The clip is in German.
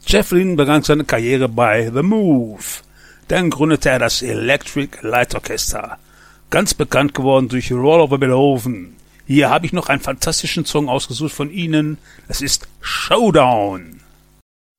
Jeff Lynne begann seine Karriere bei The Move. Dann gründete er das Electric Light Orchestra. Ganz bekannt geworden durch Roll Over Beethoven. Hier habe ich noch einen fantastischen Song ausgesucht von ihnen. Es ist Showdown.